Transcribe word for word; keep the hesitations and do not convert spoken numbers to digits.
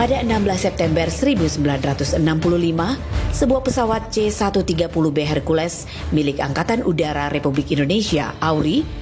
Pada enam belas September seribu sembilan ratus enam puluh lima, sebuah pesawat C seratus tiga puluh B Hercules milik Angkatan Udara Republik Indonesia, A U R I,